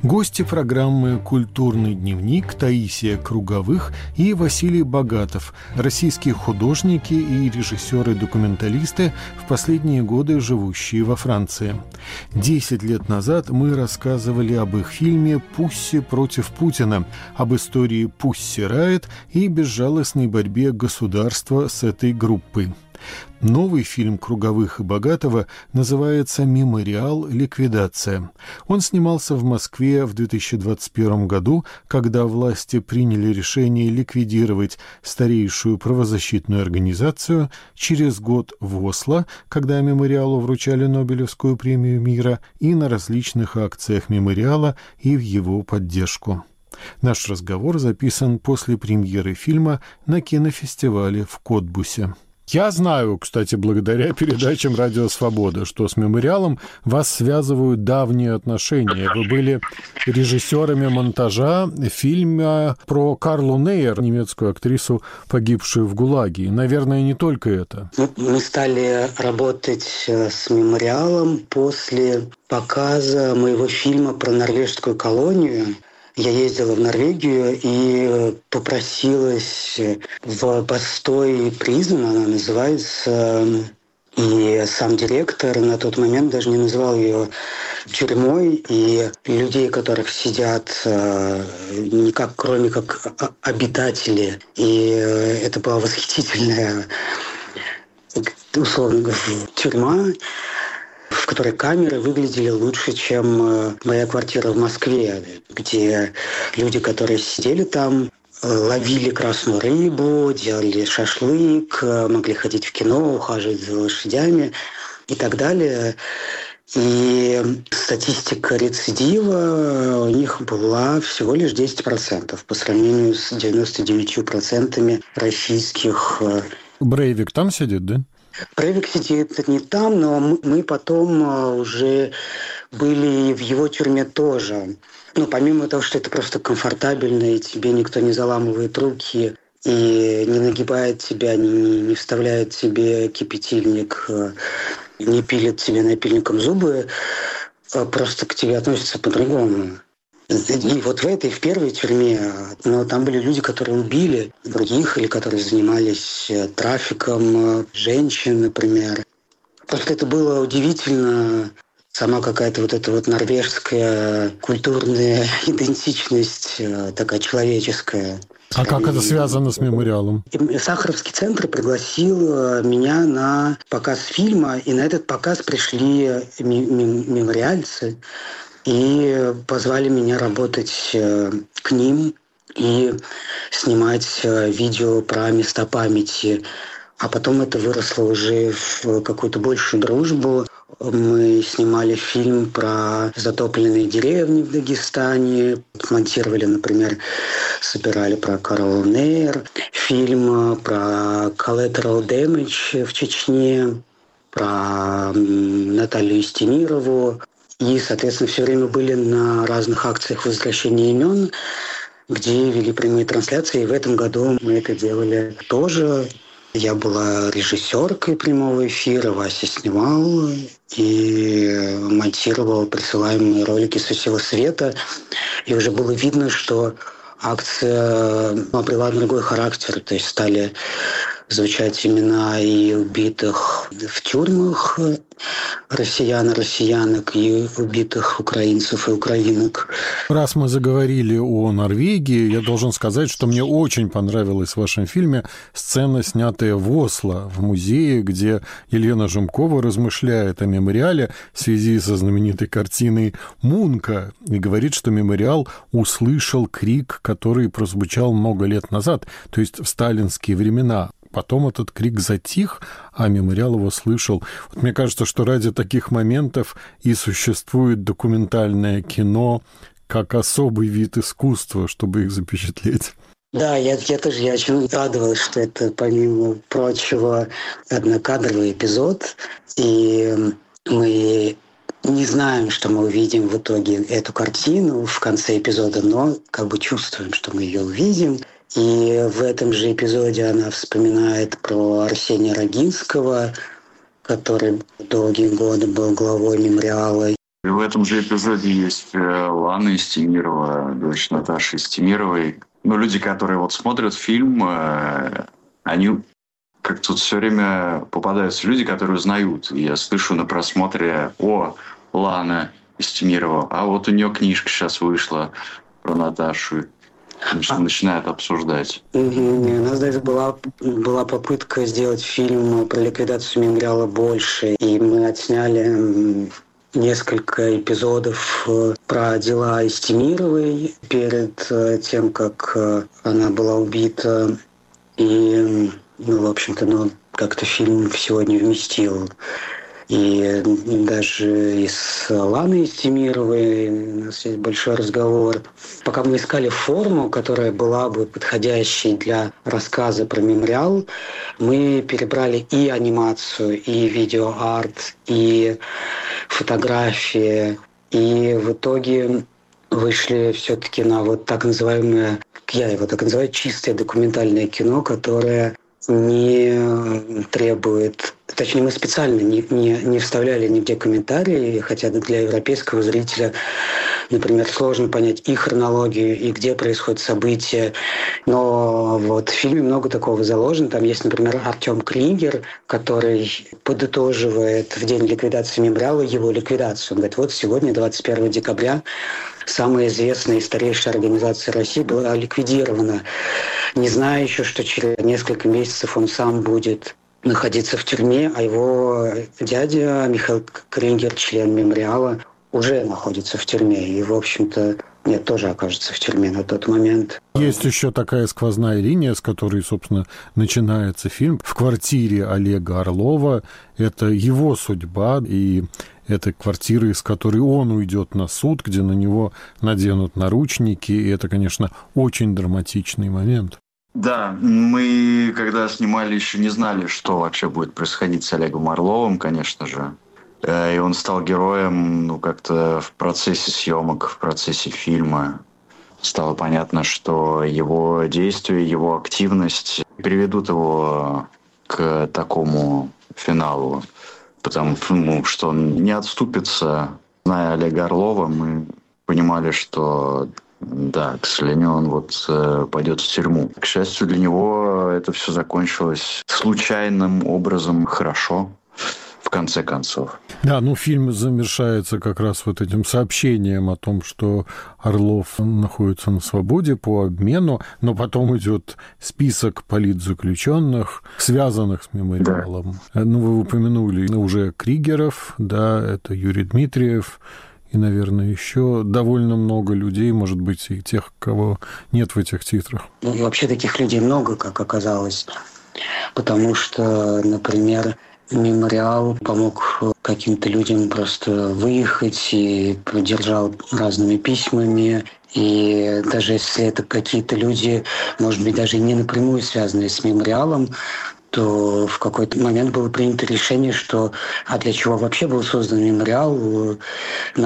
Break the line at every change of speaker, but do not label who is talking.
Гости программы «Культурный дневник» Таисия Круговых и Василий Богатов, российские художники и режиссеры-документалисты, в последние годы живущие во Франции. 10 лет назад мы рассказывали об их фильме «Пусси против Путина», об истории Пусси Райт и безжалостной борьбе государства с этой группой. Новый фильм Круговых и Богатова называется «Мемориал. Ликвидация». Он снимался в Москве в 2021 году, когда власти приняли решение ликвидировать старейшую правозащитную организацию, через год в Осло, когда мемориалу вручали Нобелевскую премию мира, и на различных акциях мемориала и в его поддержку. Наш разговор записан после премьеры фильма на кинофестивале в Котбусе. Я знаю, кстати, благодаря передачам «Радио Свобода», что с мемориалом вас связывают давние отношения. Вы были режиссерами монтажа фильма про Карлу Нейер, немецкую актрису, погибшую в ГУЛАГе. И, наверное, не только это.
Мы стали работать с мемориалом после показа моего фильма про норвежскую колонию. Я ездила в Норвегию и попросилась в постой призм, она называется, и сам директор на тот момент даже не называл ее тюрьмой, и людей, которых сидят никак, кроме как обитатели. И это была восхитительная, условно говоря, тюрьма, в которой камеры выглядели лучше, чем моя квартира в Москве, где люди, которые сидели там, ловили красную рыбу, делали шашлык, могли ходить в кино, ухаживать за лошадями и так далее. И статистика рецидива у них была всего лишь 10% по сравнению с 99% российских.
Брейвик там сидит, да?
Брейвик сидит не там, но мы потом уже были в его тюрьме тоже. Ну, помимо того, что это просто комфортабельно, и тебе никто не заламывает руки, и не нагибает тебя, не вставляет тебе кипятильник, не пилит тебе напильником зубы, просто к тебе относятся по-другому. И вот в первой тюрьме, но там были люди, которые убили других или которые занимались трафиком женщин, например. Просто это было удивительно. Сама какая-то вот эта вот норвежская культурная идентичность, такая человеческая.
А как это связано с мемориалом?
Сахаровский центр пригласил меня на показ фильма, и на этот показ пришли мемориальцы и позвали меня работать к ним и снимать видео про места памяти. А потом это выросло уже в какую-то большую дружбу. Мы снимали фильм про затопленные деревни в Дагестане. Монтировали, например, собирали про Карлу Нейер. Фильм про Collateral Damage в Чечне. Про Наталью Истемирову. И, соответственно, все время были на разных акциях возвращения имен, где вели прямые трансляции. И в этом году мы это делали тоже. Я была режиссеркой прямого эфира, Вася снимал и монтировал присылаемые ролики со всего света. И уже было видно, что акция обрела другой характер. То есть стали звучать имена и убитых в тюрьмах россиян и россиянок, и убитых украинцев и украинок.
Раз мы заговорили о Норвегии, я должен сказать, что мне очень понравилась в вашем фильме сцена, снятая в Осло, в музее, где Елена Жемкова размышляет о мемориале в связи со знаменитой картиной Мунка и говорит, что мемориал услышал крик, который прозвучал много лет назад, то есть в сталинские времена. Потом этот крик затих, а мемориал его слышал. Вот мне кажется, что ради таких моментов и существует документальное кино как особый вид искусства, чтобы их запечатлеть.
Да, я очень радовалась, что это, помимо прочего, однокадровый эпизод. И мы не знаем, что мы увидим в итоге эту картину в конце эпизода, но как бы чувствуем, что мы ее увидим. И в этом же эпизоде она вспоминает про Арсения Рогинского, который долгие годы был главой мемориала.
И в этом же эпизоде есть Лана Истемирова, дочь Наташи Истемировой. Ну, люди, которые вот смотрят фильм, они как тут все время попадаются люди, которые узнают. И я слышу на просмотре: о, Лана Истемирова, а вот у нее книжка сейчас вышла про Наташу. Начинают обсуждать.
У нас даже была попытка сделать фильм про ликвидацию мемориала «Больше», и мы отсняли несколько эпизодов про дела Истемировой перед тем, как она была убита. И, в общем-то, как-то фильм всего не вместил. И даже и с Ланой Истемировой у нас есть большой разговор. Пока мы искали форму, которая была бы подходящей для рассказа про мемориал, мы перебрали и анимацию, и видеоарт, и фотографии. И в итоге вышли все-таки на вот так называемое, я его так называю, чистое документальное кино, которое не требует... Точнее, мы специально не вставляли нигде комментарии, хотя для европейского зрителя, например, сложно понять и хронологию, и где происходят события. Но вот в фильме много такого заложено. Там есть, например, Артем Кригер, который подытоживает в день ликвидации мемориала его ликвидацию. Он говорит, вот сегодня, 21 декабря, самая известная и старейшая организация России была ликвидирована, не зная еще, что через несколько месяцев он сам будет находиться в тюрьме, а его дядя Михаил Кригер, член мемориала, уже находится в тюрьме. И, в общем-то, нет, тоже окажется в тюрьме на тот момент.
Есть еще такая сквозная линия, с которой, собственно, начинается фильм. В квартире Олега Орлова это его судьба, и это квартира, из которой он уйдет на суд, где на него наденут наручники, и это, конечно, очень драматичный момент.
Да, мы, когда снимали, еще не знали, что вообще будет происходить с Олегом Орловым, конечно же. И он стал героем, как-то в процессе съемок, в процессе фильма. Стало понятно, что его действия, его активность приведут его к такому финалу. Потому что он не отступится. Зная Олега Орлова, мы понимали, что... Да, к сожалению, он пойдет в тюрьму. К счастью для него, это все закончилось случайным образом хорошо, в конце концов.
Да, фильм завершается как раз вот этим сообщением о том, что Орлов находится на свободе по обмену, но потом идет список политзаключенных, связанных с мемориалом. Да. Вы упомянули уже Кригеров, да, это Юрий Дмитриев, и, наверное, еще довольно много людей, может быть, и тех, кого нет в этих титрах.
Вообще таких людей много, как оказалось. Потому что, например, мемориал помог каким-то людям просто выехать и поддержал разными письмами. И даже если это какие-то люди, может быть, даже не напрямую связанные с мемориалом, то в какой-то момент было принято решение, что для чего вообще был создан мемориал,